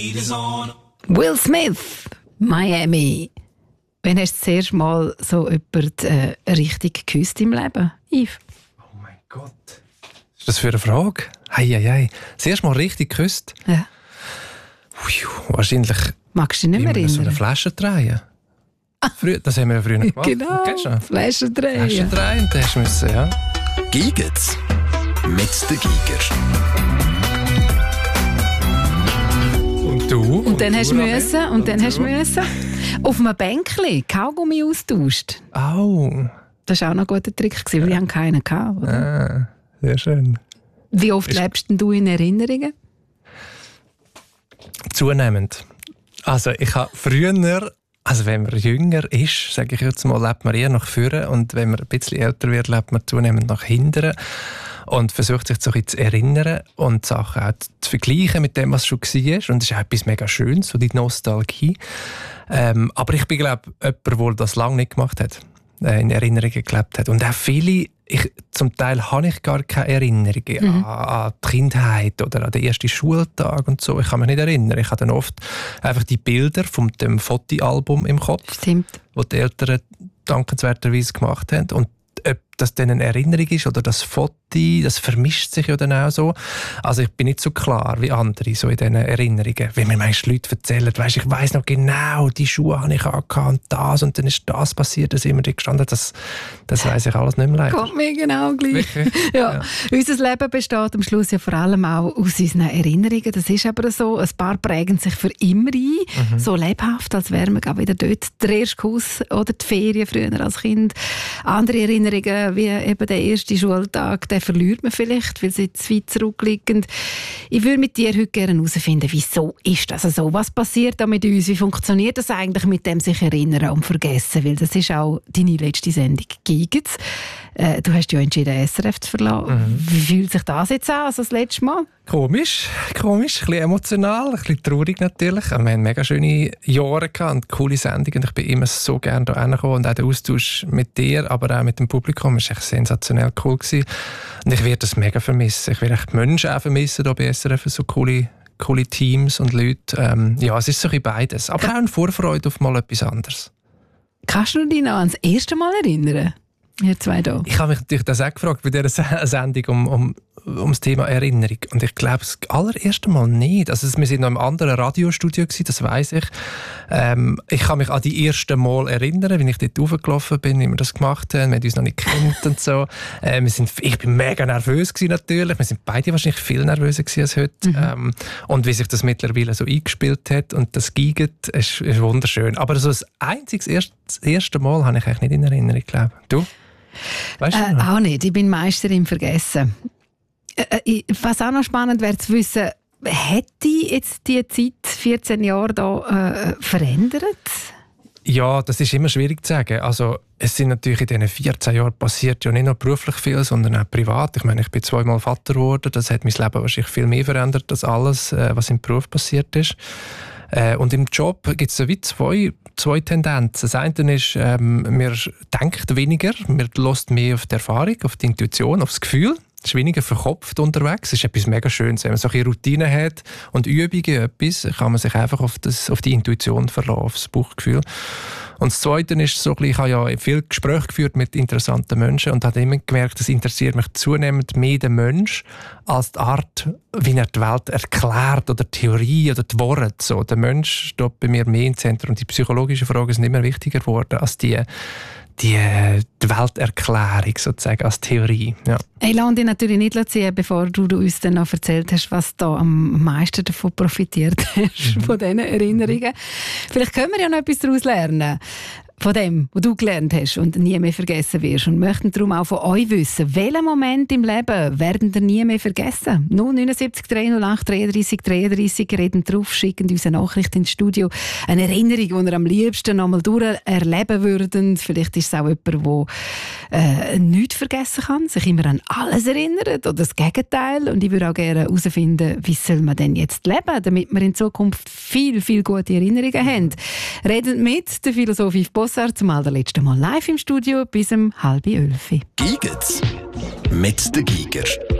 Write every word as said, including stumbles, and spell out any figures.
Will Smith, Miami. Wann hast du das erste Mal so jemanden äh, richtig geküsst im Leben, Yves? Oh mein Gott. Was ist das für eine Frage? Hei, hei, hei. Das erste Mal richtig geküsst? Ja. Ui, wahrscheinlich... Magst du dich nicht mehr erinnern? So eine Flasche drehen. Früher, das haben wir ja früher gemacht. Genau, Flaschen drehen. Flaschen drehen, das hast du müssen, ja. Giget's mit der Giger. Und du? Und, und dann du, hast du müssen, und, und dann du? hast du müssen auf einem Bänkchen Kaugummi austauscht. Au. Das war auch noch ein guter Trick, weil wir haben keinen gehabt, oder? Ah, sehr schön. Wie oft Ist lebst denn du in Erinnerungen? Zunehmend. Also ich habe früher, also wenn man jünger ist, sage ich jetzt mal, lebt man eher nach vorne und wenn man ein bisschen älter wird, lebt man zunehmend nach hinten und versucht sich so ein bisschen zu erinnern und Sachen auch zu vergleichen mit dem, was schon war. Und das ist auch etwas mega Schönes, so die Nostalgie. Ähm, aber ich bin, glaube ich, jemand, der das lange nicht gemacht hat, äh, in Erinnerungen gelebt hat. Und auch viele, ich, zum Teil habe ich gar keine Erinnerungen mhm. an, an die Kindheit oder an den ersten Schultag und so. Ich kann mich nicht erinnern. Ich habe dann oft einfach die Bilder von dem Fotoalbum im Kopf, Stimmt. die die Eltern dankenswerterweise gemacht haben. Und ob das dann eine Erinnerung ist oder das Foto, das vermischt sich ja dann auch so. Also ich bin nicht so klar wie andere so in diesen Erinnerungen. Wenn mir manchmal Leute erzählen, weißt, ich weiss noch genau, die Schuhe habe ich angehabt und das und dann ist das passiert, da sind wir da gestanden. Das, das weiss ich alles nicht mehr leider. Kommt mir genau gleich. Ja. Ja. Unser Leben besteht am Schluss ja vor allem auch aus unseren Erinnerungen. Das ist aber so. Ein paar prägen sich für immer ein. Mhm. So lebhaft, als wären wir wieder dort. Der erste Kuss oder die Ferien früher als Kind. Andere Erinnerungen, wie eben der erste Schultag, den verliert man vielleicht, weil sie zu weit zurückliegen. Ich würde mit dir heute gerne herausfinden, wieso ist das so? Was passiert da mit uns? Wie funktioniert das eigentlich mit dem sich erinnern und vergessen? Weil das ist auch deine letzte Sendung «Giget's». Äh, du hast ja entschieden, S R F zu verlassen. Mhm. Wie fühlt sich das jetzt an, also das letzte Mal? Komisch, komisch, ein bisschen emotional, ein bisschen traurig natürlich. Wir hatten mega schöne Jahre gehabt und coole Sendungen. Ich bin immer so gerne hier hingekommen und auch der Austausch mit dir, aber auch mit dem Publikum war echt sensationell cool gewesen. Und ich werde das mega vermissen. Ich werde echt die Menschen auch vermissen hier bei S R F, so coole, coole Teams und Leute. Ähm, ja, es ist so ein bisschen beides, aber auch eine Vorfreude auf mal etwas anderes. Kannst du dich noch ans erste Mal erinnern? Ihr zwei da. Ich habe mich natürlich das auch gefragt bei dieser Sendung um, um, um das Thema Erinnerung. Und ich glaube, das allererste Mal nicht. Also, wir waren noch im anderen Radiostudio, das weiss ich. Ähm, ich kann mich an die ersten Mal erinnern, wenn ich dort raufgelaufen bin, wie wir das gemacht haben. Wir haben uns noch nicht gekannt und so. Äh, wir sind, ich bin mega nervös gewesen, natürlich. Wir sind beide wahrscheinlich viel nervöser gewesen als heute. Mhm. Ähm, und wie sich das mittlerweile so eingespielt hat und das Giget, ist, ist wunderschön. Aber so das einziges erste, das erste Mal habe ich eigentlich nicht in Erinnerung, glaube ich. Du? Weißt du äh, auch nicht, ich bin Meisterin vergessen. Äh, was auch noch spannend wäre zu wissen, hat die jetzt die Zeit, vierzehn Jahre da, äh, verändert? Ja, das ist immer schwierig zu sagen. Also, es sind natürlich in diesen vierzehn Jahren passiert ja nicht nur beruflich viel, sondern auch privat. Ich meine, ich bin zweimal Vater geworden, das hat mein Leben wahrscheinlich viel mehr verändert als alles, was im Beruf passiert ist. Und im Job gibt es so wie zwei, zwei Tendenzen. Das eine ist, ähm, man denkt weniger, man lässt mehr auf die Erfahrung, auf die Intuition, auf das Gefühl. Es ist weniger verkopft unterwegs. Es ist etwas mega Schönes. Wenn man solche Routinen hat und Übungen, etwas, kann man sich einfach auf, das, auf die Intuition verlassen, auf das Bauchgefühl. Und das Zweite ist, so, ich habe ja viel Gespräche geführt mit interessanten Menschen und habe immer gemerkt, es interessiert mich zunehmend mehr der Mensch als die Art, wie er die Welt erklärt oder die Theorie oder die Worte. So, der Mensch steht bei mir mehr im Zentrum und die psychologischen Fragen sind immer wichtiger geworden als die Die, die Welterklärung sozusagen als Theorie. Ja. Ich lasse dich natürlich nicht ziehen, bevor du uns dann noch erzählt hast, was du am meisten davon profitiert hast, mhm. von diesen Erinnerungen. Vielleicht können wir ja noch etwas daraus lernen. Von dem, was du gelernt hast und nie mehr vergessen wirst. Und möchten darum auch von euch wissen, welchen Moment im Leben werden ihr nie mehr vergessen? null neun sieben drei null acht dreiunddreißig dreiunddreißig, reden drauf, schicken uns eine Nachricht ins Studio. Eine Erinnerung, die ihr am liebsten noch mal durcherleben würdet. Vielleicht ist es auch jemand, der äh, nichts vergessen kann, sich immer an alles erinnert oder das Gegenteil. Und ich würde auch gerne herausfinden, wie soll man denn jetzt leben, damit wir in Zukunft viel, viel gute Erinnerungen haben. Redet mit, der Philosoph Yves Bossart, zumal der letzte Mal live im Studio bis um halb elf. Giget's mit der Giger.